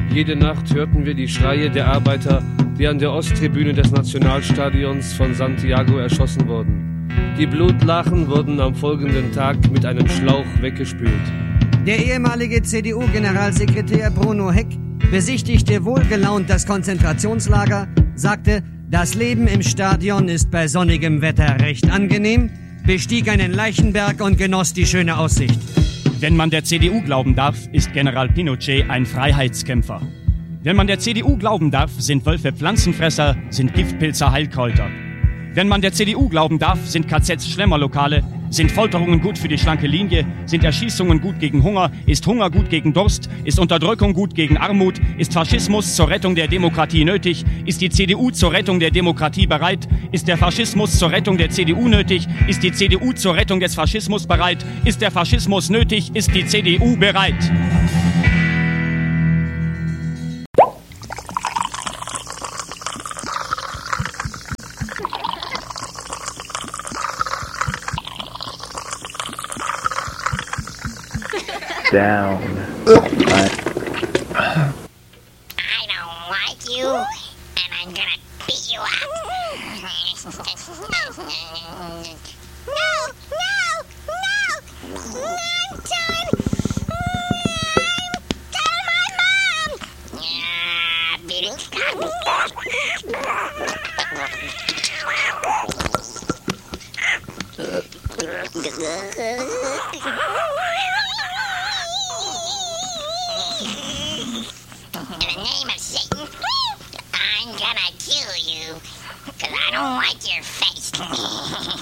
Jede Nacht hörten wir die Schreie der Arbeiter, die an der Osttribüne des Nationalstadions von Santiago erschossen wurden. Die Blutlachen wurden am folgenden Tag mit einem Schlauch weggespült. Der ehemalige CDU-Generalsekretär Bruno Heck besichtigte wohlgelaunt das Konzentrationslager, sagte, das Leben im Stadion ist bei sonnigem Wetter recht angenehm, bestieg einen Leichenberg und genoss die schöne Aussicht. Wenn man der CDU glauben darf, ist General Pinochet ein Freiheitskämpfer. Wenn man der CDU glauben darf, sind Wölfe Pflanzenfresser, sind Giftpilze Heilkräuter. Wenn man der CDU glauben darf, sind KZs Schlemmerlokale, sind Folterungen gut für die schlanke Linie, sind Erschießungen gut gegen Hunger, ist Hunger gut gegen Durst, ist Unterdrückung gut gegen Armut, ist Faschismus zur Rettung der Demokratie nötig, ist die CDU zur Rettung der Demokratie bereit, ist der Faschismus zur Rettung der CDU nötig, ist die CDU zur Rettung des Faschismus bereit, ist der Faschismus nötig, ist die CDU bereit. Down. I don't like you, and I'm gonna beat you up. No! I'm done! My mom! Beating In the name of Satan, I'm gonna kill you, 'cause I don't like your face.